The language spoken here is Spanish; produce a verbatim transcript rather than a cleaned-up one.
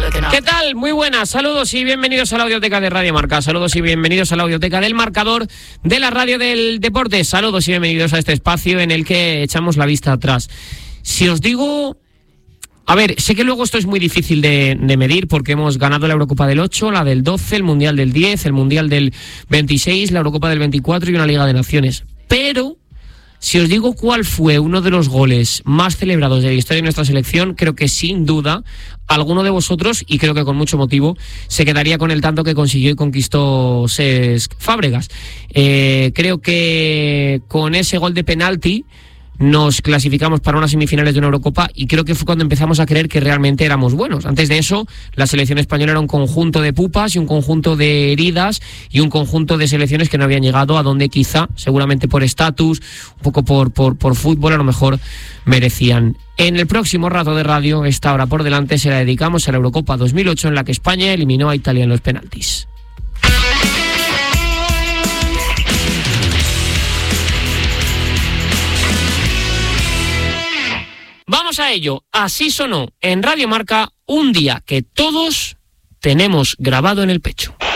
¿Qué tal? Muy buenas, saludos y bienvenidos a la audioteca de Radio Marca, saludos y bienvenidos a la audioteca del marcador de la radio del deporte, saludos y bienvenidos a este espacio en el que echamos la vista atrás. Si os digo... A ver, sé que luego esto es muy difícil de, de medir porque hemos ganado la Eurocopa del ocho, la del doce, el Mundial del diez, el Mundial del veintiséis, la Eurocopa del veinticuatro y una Liga de Naciones. Pero, si os digo cuál fue uno de los goles más celebrados de la historia de nuestra selección, creo que sin duda alguno de vosotros, y creo que con mucho motivo, se quedaría con el tanto que consiguió y conquistó Cesc Fábregas. Eh, creo que con ese gol de penalti nos clasificamos para unas semifinales de una Eurocopa y creo que fue cuando empezamos a creer que realmente éramos buenos. Antes de eso, la selección española era un conjunto de pupas y un conjunto de heridas y un conjunto de selecciones que no habían llegado a donde quizá, seguramente por estatus, un poco por, por, por fútbol, a lo mejor merecían. En el próximo rato de radio, esta hora por delante, se la dedicamos a la Eurocopa dos mil ocho en la que España eliminó a Italia en los penaltis. Vamos a ello. Así sonó en Radio Marca un día que todos tenemos grabado en el pecho.